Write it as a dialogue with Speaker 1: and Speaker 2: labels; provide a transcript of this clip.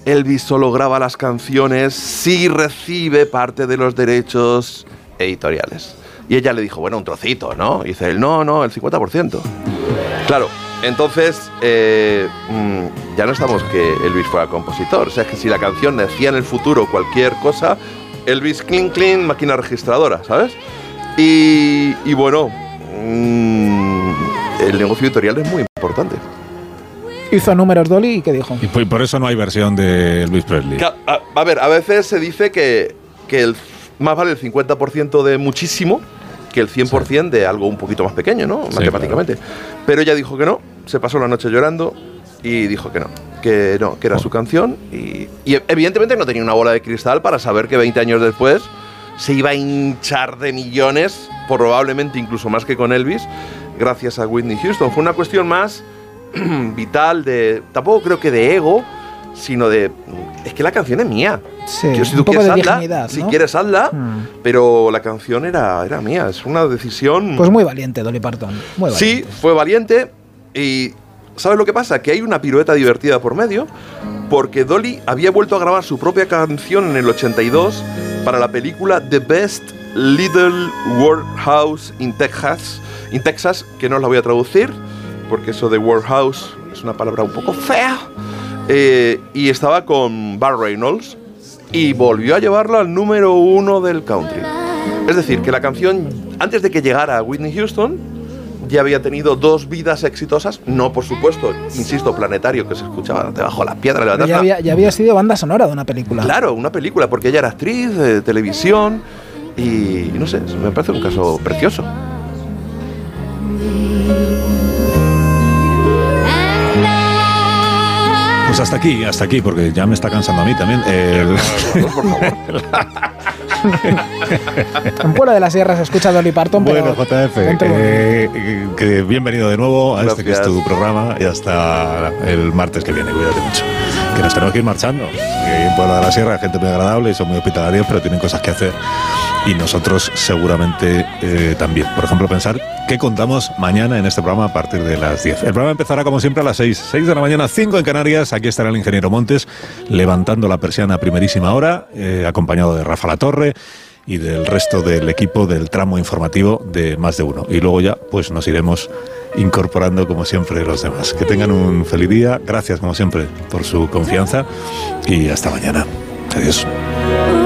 Speaker 1: Elvis solo graba las canciones si recibe parte de los derechos editoriales. Y ella le dijo, bueno, un trocito, ¿no? Y dice él, no, el 50%. Claro, entonces ya no estamos que Elvis fuera compositor. O sea, es que si la canción decía en el futuro cualquier cosa, Elvis, clean, máquina registradora, ¿sabes? Y bueno, el negocio editorial es muy importante.
Speaker 2: Hizo números Dolly y ¿qué dijo?
Speaker 3: Y por eso no hay versión de Elvis Presley.
Speaker 1: A ver, a veces se dice que más vale el 50% de muchísimo que el 100% de algo un poquito más pequeño, ¿no?
Speaker 3: Sí,
Speaker 1: matemáticamente. Claro. Pero ella dijo que no, se pasó la noche llorando y dijo que era su canción y evidentemente no tenía una bola de cristal para saber que 20 años después se iba a hinchar de millones, probablemente incluso más que con Elvis, gracias a Whitney Houston. Fue una cuestión más vital, tampoco creo que de ego, sino de, es que la canción es mía.
Speaker 2: Sí,
Speaker 1: si tú quieres hazla,
Speaker 2: ¿no?
Speaker 1: Si quieres hazla, pero la canción era mía, es una decisión...
Speaker 2: Pues muy valiente, Dolly Parton, muy valiente.
Speaker 1: Sí, fue valiente y ¿sabes lo que pasa? Que hay una pirueta divertida por medio, porque Dolly había vuelto a grabar su propia canción en el 82 para la película The Best Little Workhouse in Texas, que no os la voy a traducir, porque eso de workhouse es una palabra un poco fea, y estaba con Burt Reynolds y volvió a llevarla al número 1 del country. Es decir, que la canción, antes de que llegara a Whitney Houston, ya había tenido 2 vidas exitosas, no por supuesto, insisto, Planetario, que se escuchaba debajo de la piedra.
Speaker 2: Ya había sido banda sonora de una película.
Speaker 1: Claro, una película, porque ella era actriz de televisión y no sé, me parece un caso precioso.
Speaker 3: Pues hasta aquí, porque ya me está cansando a mí también.
Speaker 1: Por favor.
Speaker 2: En Puebla de la Sierra se escucha Dolly Parton,
Speaker 3: bueno,
Speaker 2: pero...
Speaker 3: JF, que bienvenido de nuevo a este que es tu programa y hasta el martes que viene. Cuídate mucho. Que nos tenemos que ir marchando. Que en Puebla de la Sierra hay gente muy agradable y son muy hospitalarios, pero tienen cosas que hacer. Y nosotros seguramente también. Por ejemplo, pensar qué contamos mañana en este programa a partir de las 10. El programa empezará como siempre a las 6 de la mañana, 5 en Canarias. Aquí estará el ingeniero Montes levantando la persiana a primerísima hora, acompañado de Rafa Latorre y del resto del equipo del tramo informativo de Más de Uno. Y luego ya pues nos iremos incorporando como siempre los demás. Que tengan un feliz día. Gracias como siempre por su confianza y hasta mañana. Adiós.